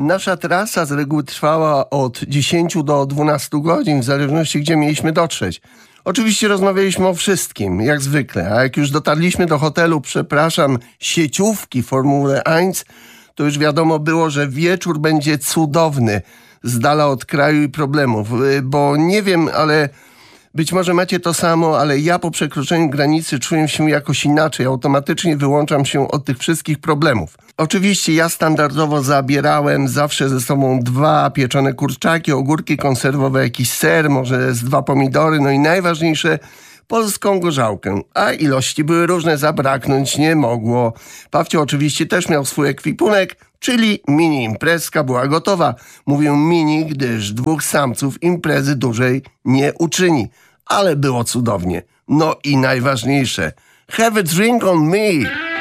Nasza trasa z reguły trwała od 10 do 12 godzin, w zależności gdzie mieliśmy dotrzeć. Oczywiście rozmawialiśmy o wszystkim, jak zwykle, a jak już dotarliśmy do hotelu, sieciówki Formuły 1, to już wiadomo było, że wieczór będzie cudowny, z dala od kraju i problemów, bo nie wiem, ale być może macie to samo, ale ja po przekroczeniu granicy czuję się jakoś inaczej, automatycznie wyłączam się od tych wszystkich problemów. Oczywiście ja standardowo zabierałem zawsze ze sobą 2 pieczone kurczaki, ogórki konserwowe, jakiś ser, może z 2 pomidory, no i najważniejsze polską gorzałkę. A ilości były różne, zabraknąć nie mogło. Pawcio oczywiście też miał swój ekwipunek, czyli mini imprezka była gotowa. Mówię mini, gdyż 2 samców imprezy dużej nie uczyni. Ale było cudownie. No i najważniejsze, have a drink on me!